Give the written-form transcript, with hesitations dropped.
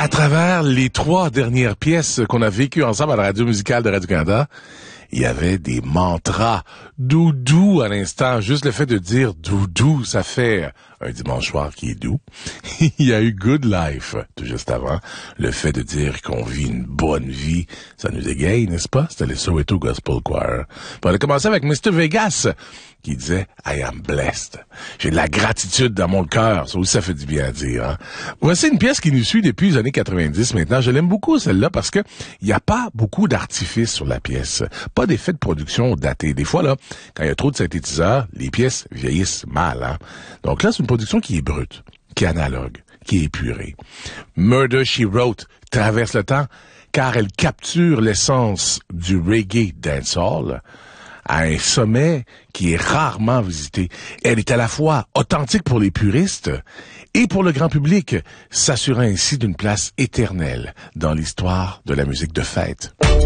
À travers les 3 dernières pièces qu'on a vécues ensemble à la radio musicale de Radio-Canada, il y avait des mantras. Doudou à l'instant. Juste le fait de dire doudou, ça fait un dimanche soir qui est doux. Il y a eu Good Life, tout juste avant. Le fait de dire qu'on vit une bonne vie, ça nous égaye, n'est-ce pas? C'était le Soweto Gospel Choir. Puis on a commencé avec Mr. Vegas, qui disait « I am blessed ». J'ai de la gratitude dans mon cœur. Ça aussi, ça fait du bien à dire. Hein? Voici une pièce qui nous suit depuis les années 90 maintenant. Je l'aime beaucoup, celle-là, parce que il n'y a pas beaucoup d'artifices sur la pièce. Pas d'effets de production datés. Des fois, là, quand il y a trop de synthétiseurs, les pièces vieillissent mal. Hein? Donc là, c'est une production qui est brute, qui est analogue, qui est épurée. Murder, She Wrote traverse le temps, car elle capture l'essence du reggae dancehall à un sommet qui est rarement visité. Elle est à la fois authentique pour les puristes et pour le grand public, s'assurant ainsi d'une place éternelle dans l'histoire de la musique de fête.